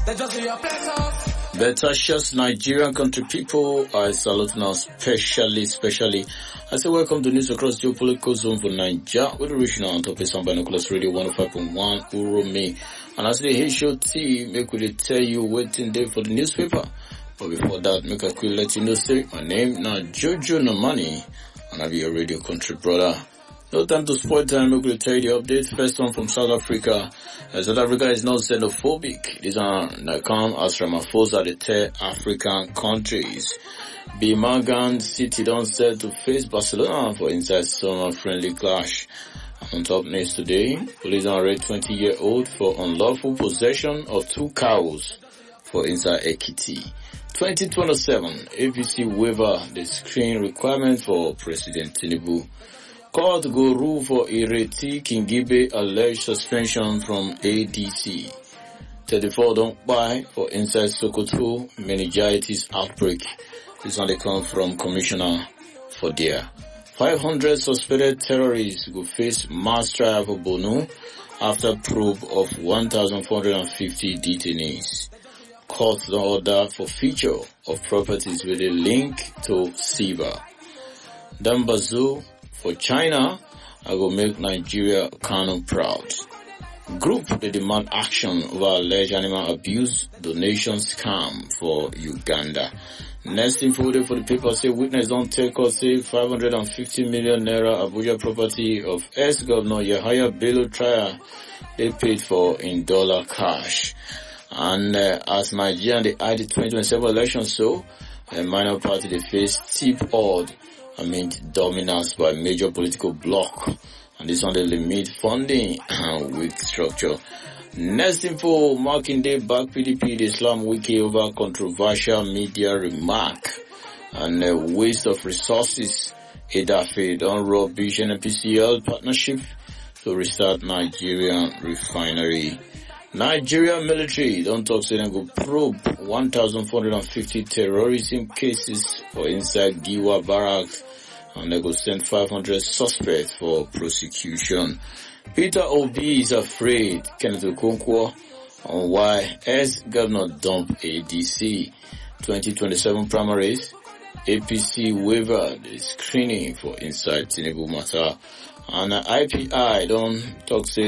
Better shots, Nigerian country people. I salute now especially. I say welcome to news across geopolitical zone for Nigeria with original on top of some binoculars radio 105.1 Urumi. And as the Hey Show team, make we tell you waiting there for the newspaper. But before that, make a quick let you know, say my name now Jojo Nomani, and I be your radio country brother. No time to spoil time, we will tell you the update. First one from South Africa. South Africa is not xenophobic. These are come as Ramaphosa the tell African countries. Birmingham City don't set to face Barcelona for inside summer friendly clash. On top news today, police arrest 20-year-old for unlawful possession of 2 cows for inside Ekiti. 2027, APC waiver the screen requirement for President Tinubu. Court go rule for Ireti Kingibe alleged suspension from ADC. 34 don't buy for inside Sokoto meningitis outbreak. This one they come from Commissioner for there. 500 suspected terrorists will face mass trial for Bono after probe of 1,450 detainees. Court order for feature of properties with a link to SIVA. Dambazo for China, I will make Nigeria Kano proud. Group, they demand action over alleged animal abuse, donation scam for Uganda. Next info for the paper say witness don't take us say 550 million naira Abuja property of ex-governor Yahaya Bello trial they paid for in dollar cash. And as Nigeria they eye the 2027 election, so a minor party they face steep odd dominance by major political bloc, and this one they limit funding with structure. Next info, marking day back PDP the Islam wiki over controversial media remark and a waste of resources. Edafe don't rubbish NPCL partnership to restart Nigerian refinery. Nigerian military don't talk say them go probe 1,450 terrorism cases for inside Giwa barracks, and they go send 500 suspects for prosecution. Peter Obi is afraid Kenneth Okonkwo on why ex-governor dump ADC. 2027 primaries, APC waiver the screening for inside Tinubu matter, and IPI don't talk say